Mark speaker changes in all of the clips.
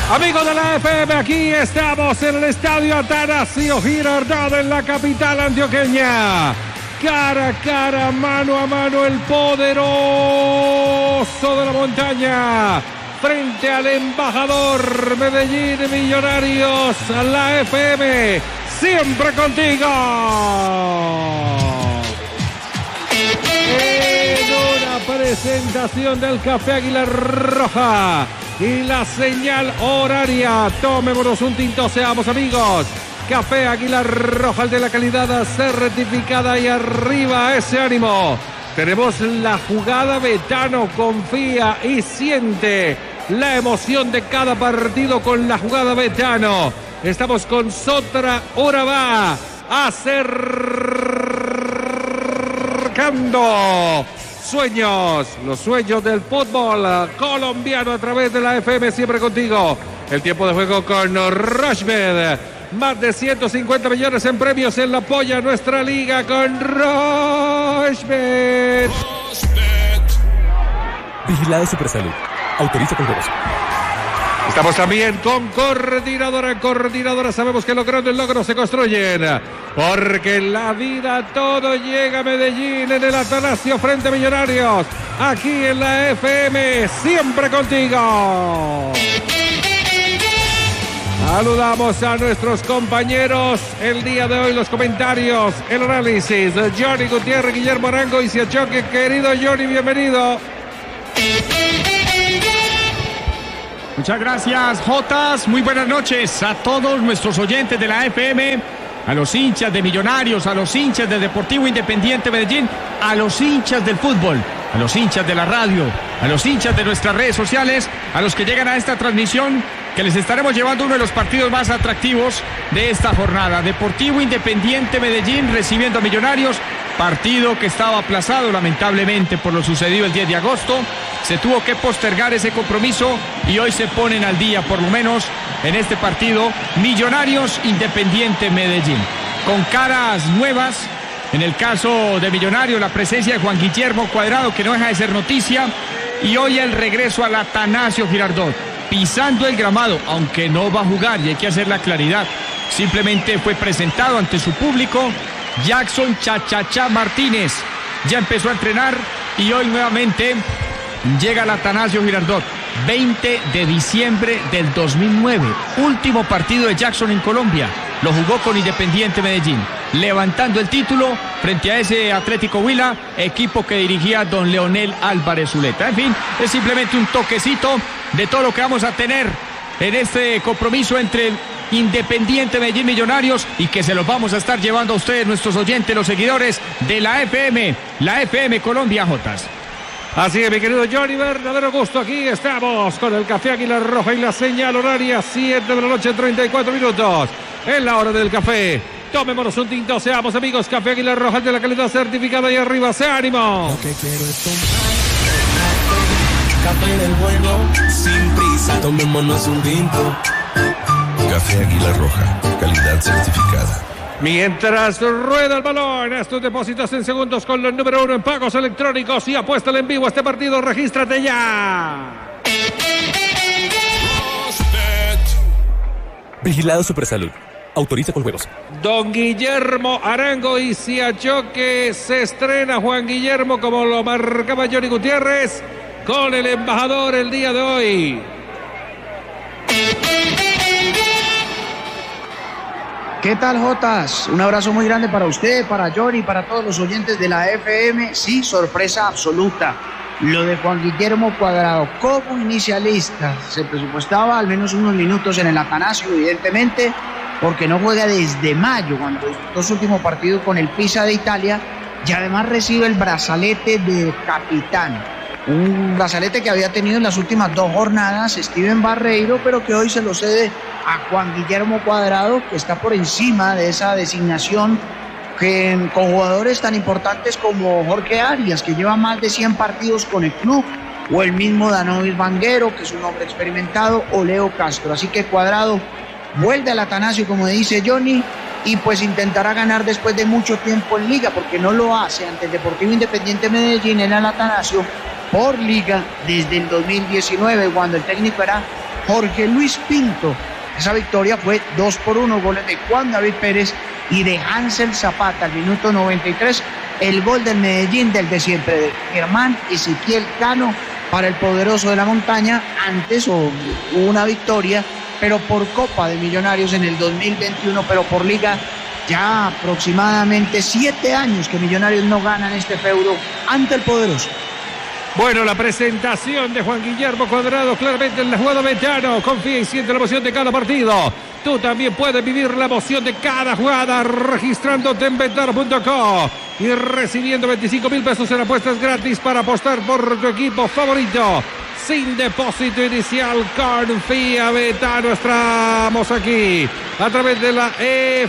Speaker 1: Amigos de la FM, aquí estamos en el estadio Atanasio Girardot en la capital antioqueña. Cara a cara, mano a mano, el poderoso de la montaña frente al embajador Medellín Millonarios, la FM, siempre contigo. En una presentación del Café Águila Roja y la señal horaria. Tomémonos un tinto, seamos amigos. Café Águila Roja, el de la calidad certificada, y arriba ese ánimo. Tenemos la jugada Betano, confía y siente la emoción de cada partido con la jugada Betano. Estamos con Sotra Urabá acercando sueños, los sueños del fútbol colombiano a través de la FM, siempre contigo. El tiempo de juego con Rochbet. Más de 150 millones en premios en la polla, nuestra liga con Rochbet.
Speaker 2: Vigilado Supersalud. Autoriza con juegos.
Speaker 1: Estamos también con Coordinadora. Coordinadora, sabemos que logrando el logro se construyen. Porque en la vida todo llega a Medellín en el Atanasio frente a Millonarios. Aquí en la FM, siempre contigo. Saludamos a nuestros compañeros el día de hoy, los comentarios, el análisis. Johnny Gutiérrez, Guillermo Arango y Siachoque. Querido Johnny, bienvenido.
Speaker 3: Muchas gracias, Jotas. Muy buenas noches a todos nuestros oyentes de la FM, a los hinchas de Millonarios, a los hinchas del Deportivo Independiente Medellín, a los hinchas del fútbol, a los hinchas de la radio, a los hinchas de nuestras redes sociales, a los que llegan a esta transmisión, que les estaremos llevando uno de los partidos más atractivos de esta jornada. Deportivo Independiente Medellín recibiendo a Millonarios, partido que estaba aplazado lamentablemente por lo sucedido el 10 de agosto. Se tuvo que postergar ese compromiso y hoy se ponen al día, por lo menos en este partido, Millonarios Independiente Medellín. Con caras nuevas, en el caso de Millonarios, la presencia de Juan Guillermo Cuadrado, que no deja de ser noticia, y hoy el regreso al Atanasio Girardot, pisando el gramado, aunque no va a jugar, y hay que hacer la claridad. Simplemente fue presentado ante su público. Jackson Cha Martínez ya empezó a entrenar y hoy nuevamente llega al Atanasio Girardot. 20 de diciembre del 2009, último partido de Jackson en Colombia, lo jugó con Independiente Medellín, levantando el título frente a ese Atlético Huila, equipo que dirigía don Leonel Álvarez Zuleta. En fin, es simplemente un toquecito de todo lo que vamos a tener en este compromiso entre Independiente Medellín Millonarios, y que se los vamos a estar llevando a ustedes, nuestros oyentes, los seguidores de la FM Colombia, Jotas.
Speaker 1: Así es, mi querido Johnny, verdadero gusto. Aquí estamos con el Café Águila Roja y la señal horaria, 7 de la noche, 34 minutos. En la hora del café. Tomémonos un tinto, seamos amigos. Café Águila Roja, de la calidad certificada, y arriba, ¡se ánimo!
Speaker 4: Lo que quiero es tomar café del bueno, sin prisa, tomémonos un tinto.
Speaker 5: Café Águila Roja, calidad certificada.
Speaker 1: Mientras rueda el balón, estos depósitos en segundos con los número 1 en pagos electrónicos y apuéstale en vivo a este partido. Regístrate ya.
Speaker 2: Vigilado Supersalud. Autoriza con juegos.
Speaker 1: Don Guillermo Arango y Siachoque, se estrena Juan Guillermo, como lo marcaba Johnny Gutiérrez, con el embajador el día de hoy.
Speaker 6: ¿Qué tal, Jotas? Un abrazo muy grande para usted, para Johnny, para todos los oyentes de la FM. Sí, sorpresa absoluta. Lo de Juan Guillermo Cuadrado como inicialista. Se presupuestaba al menos unos minutos en el Atanasio, evidentemente, porque no juega desde mayo, cuando disputó su último partido con el Pisa de Italia, y además recibe el brazalete de capitán. Un brazalete que había tenido en las últimas 2 jornadas Steven Barreiro, pero que hoy se lo cede a Juan Guillermo Cuadrado, que está por encima de esa designación, con jugadores tan importantes como Jorge Arias, que lleva más de 100 partidos con el club, o el mismo Danovis Vanguero, que es un hombre experimentado, o Leo Castro. Así que Cuadrado vuelve al Atanasio, como dice Johnny, y pues intentará ganar después de mucho tiempo en Liga, porque no lo hace ante el Deportivo Independiente Medellín en el Atanasio por Liga desde el 2019, cuando el técnico era Jorge Luis Pinto. Esa victoria fue 2-1, goles de Juan David Pérez y de Hansel Zapata al minuto 93. El gol del Medellín del de siempre, de Germán Ezequiel Cano para el poderoso de la montaña. Antes hubo una victoria, pero por Copa de Millonarios en el 2021, pero por Liga ya aproximadamente 7 años que Millonarios no ganan este feudo ante el poderoso.
Speaker 1: Bueno, la presentación de Juan Guillermo Cuadrado, claramente en la jugada Betano. Confía y siente la emoción de cada partido. Tú también puedes vivir la emoción de cada jugada registrándote en betano.co y recibiendo 25,000 pesos en apuestas gratis para apostar por tu equipo favorito. Sin depósito inicial, confía Betano. Estamos aquí a través de la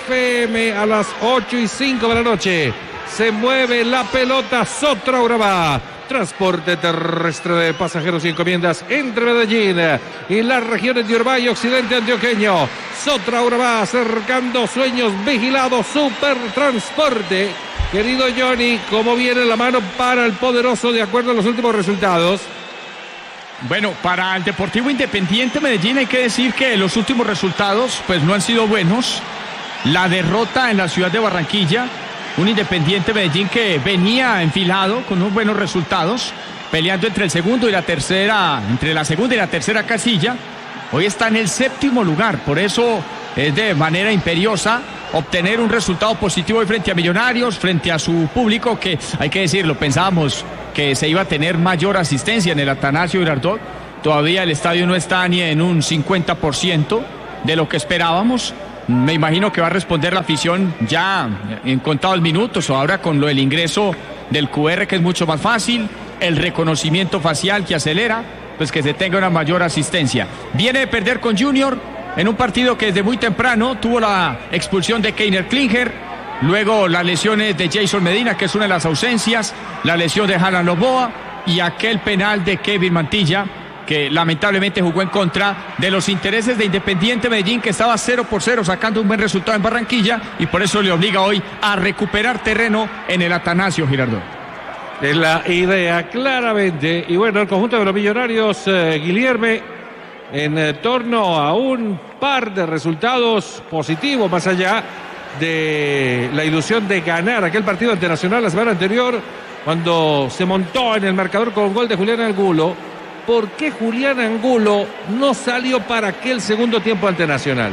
Speaker 1: FM a las 8:05 de la noche. Se mueve la pelota. Sotra Urabá. Transporte terrestre de pasajeros y encomiendas entre Medellín y las regiones de Urabá y Occidente Antioqueño. Sotra Urabá acercando sueños, vigilado, Supertransporte. Querido Johnny, ¿cómo viene la mano para el poderoso de acuerdo a los últimos resultados?
Speaker 3: Bueno, para el Deportivo Independiente Medellín hay que decir que los últimos resultados pues no han sido buenos. La derrota en la ciudad de Barranquilla, un Independiente Medellín que venía enfilado con unos buenos resultados, peleando entre el segundo y la tercera, entre la segunda y la tercera casilla. Hoy está en el 7º lugar, por eso es de manera imperiosa obtener un resultado positivo hoy frente a Millonarios, frente a su público, que hay que decirlo, pensábamos que se iba a tener mayor asistencia en el Atanasio Girardot. Todavía el estadio no está ni en un 50% de lo que esperábamos. Me imagino que va a responder la afición ya en contados minutos, o ahora con lo del ingreso del QR, que es mucho más fácil, el reconocimiento facial que acelera, pues que se tenga una mayor asistencia. Viene de perder con Junior en un partido que desde muy temprano tuvo la expulsión de Keiner Klinger, luego las lesiones de Jason Medina, que es una de las ausencias, la lesión de Alan Loboa y aquel penal de Kevin Mantilla, que lamentablemente jugó en contra de los intereses de Independiente Medellín, que estaba 0-0 sacando un buen resultado en Barranquilla, y por eso le obliga hoy a recuperar terreno en el Atanasio Girardot.
Speaker 1: Es la idea, claramente. Y bueno, el conjunto de los Millonarios, Guilherme, en torno a un par de resultados positivos, más allá de la ilusión de ganar aquel partido ante Nacional la semana anterior, cuando se montó en el marcador con gol de Julián Angulo. ¿Por qué Julián Angulo no salió para aquel segundo tiempo ante Nacional?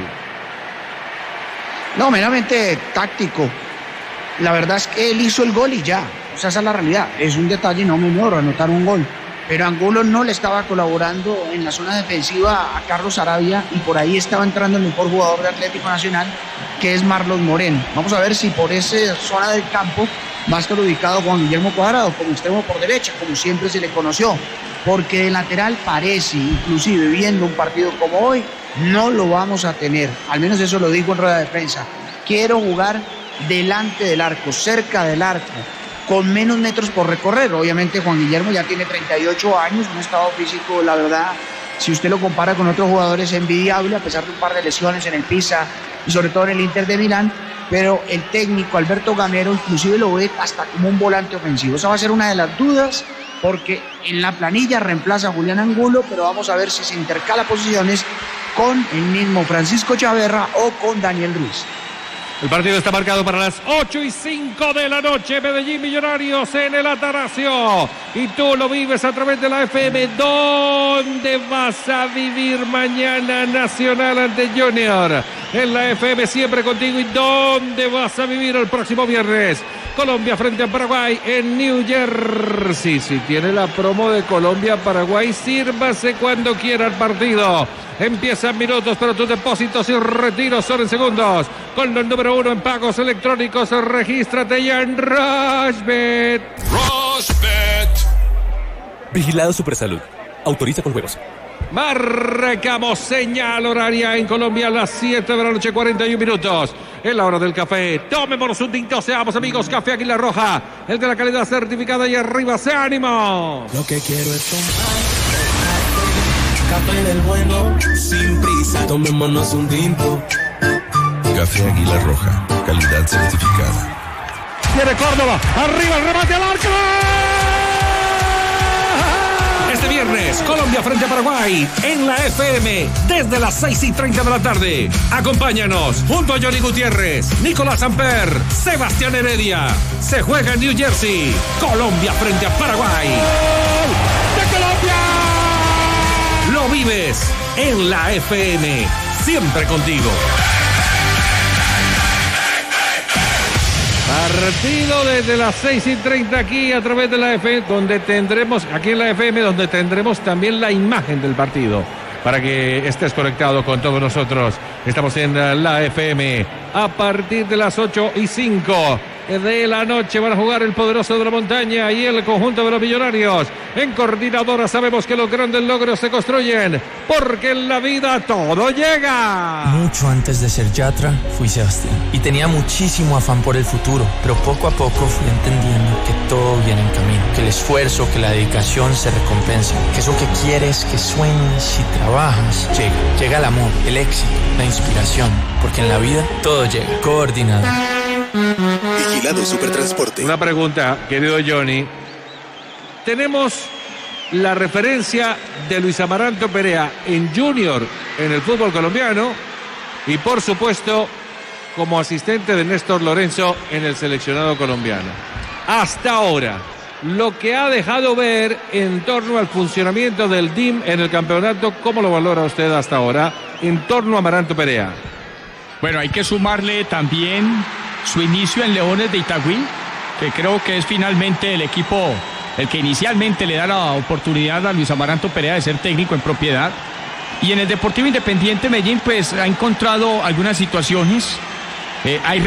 Speaker 6: No, meramente táctico. La verdad es que él hizo el gol y ya. O sea, esa es la realidad. Es un detalle no menor anotar un gol. Pero Angulo no le estaba colaborando en la zona defensiva a Carlos Arabia, y por ahí estaba entrando el mejor jugador de Atlético Nacional, que es Marlon Moreno. Vamos a ver si por esa zona del campo va a estar ubicado Juan Guillermo Cuadrado como extremo por derecha, como siempre se le conoció. Porque de lateral parece, inclusive viendo un partido como hoy, no lo vamos a tener. Al menos eso lo digo en rueda de prensa. Quiero jugar delante del arco, cerca del arco, con menos metros por recorrer. Obviamente Juan Guillermo ya tiene 38 años, un estado físico, la verdad, si usted lo compara con otros jugadores, envidiable, a pesar de un par de lesiones en el Pisa y sobre todo en el Inter de Milán. Pero el técnico Alberto Gamero inclusive lo ve hasta como un volante ofensivo. Esa va a ser una de las dudas, porque en la planilla reemplaza a Julián Angulo, pero vamos a ver si se intercala posiciones con el mismo Francisco Chaverra o con Daniel Ruiz.
Speaker 1: El partido está marcado para las 8:05 de la noche. Medellín Millonarios en el Atanasio. Y tú lo vives a través de la FM. ¿Dónde vas a vivir mañana Nacional ante Junior? En la FM siempre contigo. ¿Y dónde vas a vivir el próximo viernes? Colombia frente a Paraguay en New Jersey. Si tiene la promo de Colombia-Paraguay, sírvase cuando quiera el partido. Empiezan minutos, pero tus depósitos y retiros son en segundos. Con los número 1 en pagos electrónicos, regístrate ya en Rushbet.
Speaker 5: Rushbet.
Speaker 2: Vigilado Supersalud. Autoriza con juegos.
Speaker 1: Marcamos señal horaria en Colombia a las 7 de la noche, 41 minutos. Es la hora del café. Tomémonos un tinto, seamos amigos. Café Águila Roja, el de la calidad certificada, y arriba se ánimo.
Speaker 4: Lo que quiero es tomar café del bueno, sin prisa. Tomémonos un tinto.
Speaker 5: Café Águila Roja, calidad certificada.
Speaker 1: Tiene Córdoba, arriba el remate al arco. Este viernes, Colombia frente a Paraguay en la FM desde las 6:30 de la tarde. Acompáñanos junto a Johnny Gutiérrez, Nicolás Samper, Sebastián Heredia. Se juega en New Jersey. Colombia frente a Paraguay. ¡Gol de Colombia! Lo vives en la FM. Siempre contigo. Partido desde las 6:30 aquí a través de la FM, donde tendremos también la imagen del partido para que estés conectado con todos nosotros. Estamos en la FM a partir de las 8:05 de la noche. Van a jugar el Poderoso de la Montaña y el conjunto de los Millonarios. En Coordinadora sabemos que los grandes logros se construyen, porque en la vida todo llega.
Speaker 7: Mucho antes de ser Yatra, fui Sebastián. Y tenía muchísimo afán por el futuro, pero poco a poco fui entendiendo que todo viene en camino. Que el esfuerzo, que la dedicación se recompensa. Que eso que quieres, que sueñes y trabajas, llega. Llega el amor, el éxito, la inspiración. Porque en la vida todo llega. Coordinado.
Speaker 5: Vigilado Supertransporte.
Speaker 1: Una pregunta, querido Johnny. Tenemos la referencia de Luis Amaranto Perea en Junior en el fútbol colombiano y por supuesto como asistente de Néstor Lorenzo en el seleccionado colombiano. Hasta ahora, lo que ha dejado ver en torno al funcionamiento del DIM en el campeonato, ¿cómo lo valora usted hasta ahora en torno a Amaranto Perea?
Speaker 3: Bueno, hay que sumarle también su inicio en Leones de Itagüí, que creo que es finalmente el equipo el que inicialmente le da la oportunidad a Luis Amaranto Perea de ser técnico en propiedad. Y en el Deportivo Independiente Medellín pues ha encontrado algunas situaciones. Hay